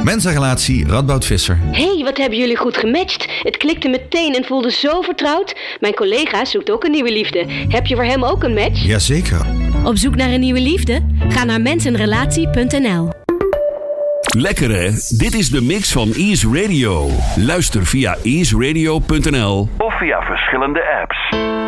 Mensenrelatie Radboud Visser. Hé, wat hebben jullie goed gematcht. Het klikte meteen en voelde zo vertrouwd. Mijn collega zoekt ook een nieuwe liefde. Heb je voor hem ook een match? Jazeker. Op zoek naar een nieuwe liefde? Ga naar mensenrelatie.nl. Lekker hè? Dit is de mix van Ease Radio. Luister via easeradio.nl of via verschillende apps.